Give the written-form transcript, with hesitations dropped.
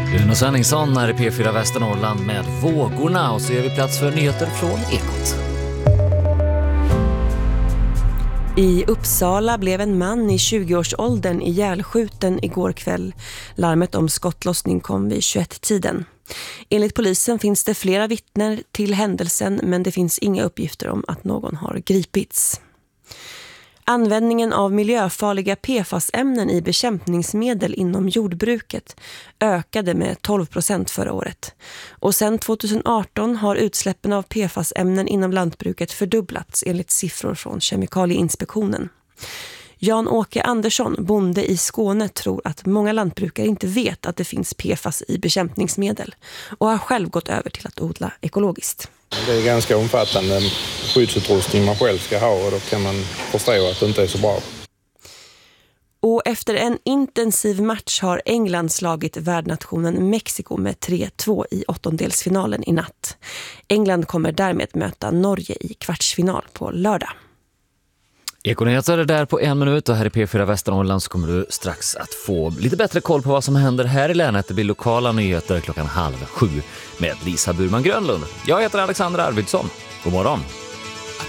Uno Svenningsson är i P4 Västernorrland med vågorna, och så gör vi plats för nyheter från Ekot. I Uppsala blev en man i 20-årsåldern ihjälskjuten igår kväll. Larmet om skottlossning kom vid 21-tiden. Enligt polisen finns det flera vittnen till händelsen, men det finns inga uppgifter om att någon har gripits. Användningen av miljöfarliga PFAS-ämnen i bekämpningsmedel inom jordbruket ökade med 12% förra året. Och sedan 2018 har utsläppen av PFAS-ämnen inom lantbruket fördubblats enligt siffror från Kemikalieinspektionen. Jan-Åke Andersson, bonde i Skåne, tror att många lantbrukare inte vet att det finns PFAS i bekämpningsmedel och har själv gått över till att odla ekologiskt. Det är ganska omfattande skyddsutrustning man själv ska ha, och då kan man förstå att det inte är så bra. Och efter en intensiv match har England slagit värdnationen Mexiko med 3-2 i åttondelsfinalen i natt. England kommer därmed möta Norge i kvartsfinal på lördag. Ekonyheter är där på 1 minut, och här i P4 Västernorrland så kommer du strax att få lite bättre koll på vad som händer här i länet. Det blir lokala nyheter 6:30 med Lisa Burman Grönlund. Jag heter Alexander Arvidsson. God morgon!